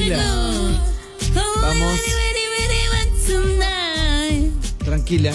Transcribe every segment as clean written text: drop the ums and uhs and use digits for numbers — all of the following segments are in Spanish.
tranquila. Vamos. Tranquila.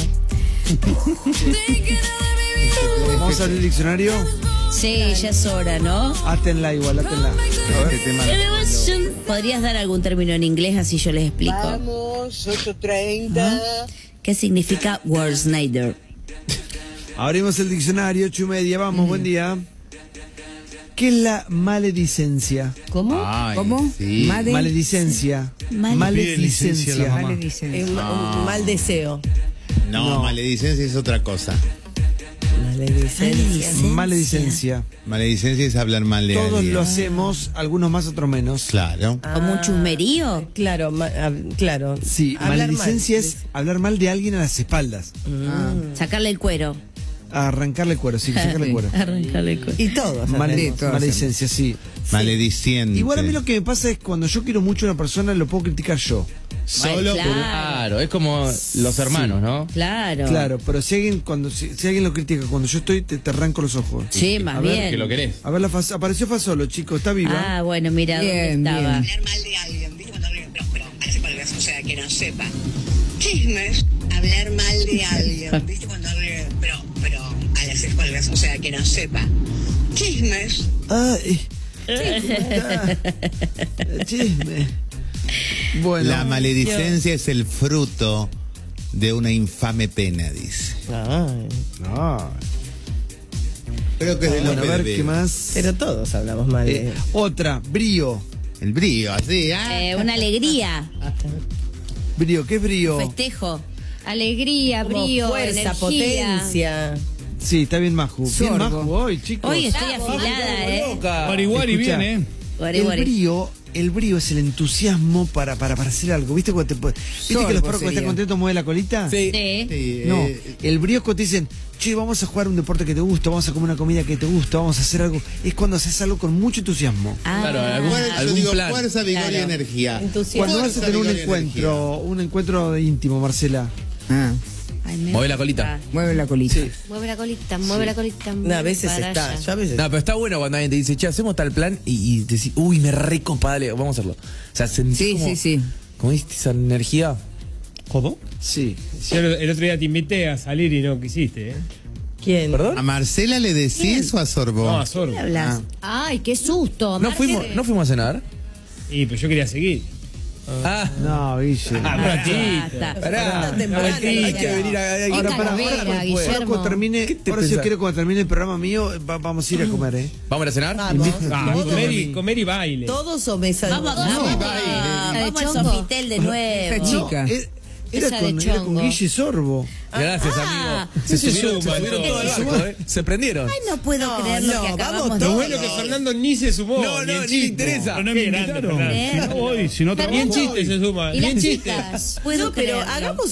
Vamos al diccionario. Sí, ya es hora, ¿no? Átenla igual, átenla. A ver. Este tema ¿Podrías dar algún término en inglés así yo les explico? Vamos, 8:30. ¿Qué significa Word Snyder? Abrimos el diccionario, 8:30. Vamos, buen día. ¿Qué es la maledicencia? ¿Cómo? Ay, ¿Cómo? sí. Maledicencia. Pide licencia a la mamá. Maledicencia. Un mal deseo. No, maledicencia es otra cosa. Maledicencia. Maledicencia es hablar mal de Todos alguien. lo hacemos, algunos más, otros menos. Claro. ¿Como un chusmerío? Claro, claro. Sí, Hablar maledicencia mal. es hablar mal de alguien a las espaldas. Sacarle el cuero. Arrancarle cuero, sí, sacarle cuero. Arrancarle el cuero. Y todos. hacemos. Maledicencia, sí. Malediciente. Igual a mí lo que me pasa es cuando yo quiero mucho a una persona, lo puedo criticar yo. Solo Claro. Claro, es como los hermanos, ¿no? Claro. Claro, pero si alguien lo critica cuando yo estoy, te arranco los ojos. Sí, más A ver, bien. Que lo querés. A ver, apareció Fasolo, chico, está viva. Ah, bueno, mira Bien, dónde estaba. Hablar mal de alguien, ¿viste? Cuando alguien, pero parece palabras, o sea, que no sepa. Chismes, hablar mal de alguien, ¿viste? Cuando alguien, pero a las espaldas, o sea, que no sepa. Chismes. Ay, chisme. Bueno, La maledicencia es el fruto de una infame pena, dice. no. Creo que es de Bueno, a López ver Vega. qué más. Pero todos hablamos mal de Otra, brío. El brío, así, Una alegría, Brío, ¿qué es brío? festejo, alegría, como brío, fuerza, energía. potencia. Sí, está bien Maju. Bien Sorbo. Maju hoy, chicos. Hoy estoy afilada, Guari Escuchá, bien, ¿eh? Guari, El guari. brío es el entusiasmo para hacer algo. ¿Viste cuando ¿viste que los Sorbo perros cuando están sería. contentos mueven la colita? Sí. Sí, No, el brío es cuando te dicen, che, vamos a jugar un deporte que te gusta, vamos a comer una comida que te gusta, vamos a hacer algo. Es cuando haces algo con mucho entusiasmo. Claro, Yo algún digo plan. fuerza, vigor y Claro. energía. Entusiasmo. Cuando vas a Fuerza, tener un vigor y energía. encuentro íntimo, Marcela. Ah, Ay, me Mueve la gusta. colita. mueve la colita. Mueve la colita, mueve la colita. No, a veces para está. allá. Yo a veces. No, pero está bueno cuando alguien te dice, che, hacemos tal plan y decís, uy, me recopa, dale, vamos a hacerlo. O sea, sentís Sí, como, sí, sí. como viste esa energía. ¿Cómo? Sí. Yo el otro día te invité a salir y no quisiste, ¿eh? ¿Quién? ¿Perdón? ¿A Marcela le decís o a Sorbo? No, a Sorbo. ¿Qué hablas? Ay, qué susto. ¿No Marce. fuimos a cenar? Y pues yo quería seguir. Ah, No, Guille. Un ratito. Basta. pará. temprano, Hay que venir a... Ahora, para, Ahora cuando Guillermo. termine, ¿Qué te ahora si yo pensás? quiero cuando termine el programa mío, vamos a ir a comer, ¿eh? ¿Vamos a cenar? Vamos. Ah, comer y baile. Todos o mesa de Vamos, noche. vamos al Sofitel de nuevo. Esta chica. Era Esa de con chongo. Guille Sorbo. Gracias, amigo. Se subieron todo al barco, ¿eh? Se prendieron. Ay, no puedo creer lo que acabamos vamos de Lo todos. bueno que Fernando ni se sumó. No, no, en ni chiste. le interesa. Pero no me invitaron. Si no voy, si no Ni en chiste se suma. Y Ni las en chiste. chicas, puedo No, pero creerlo. hagamos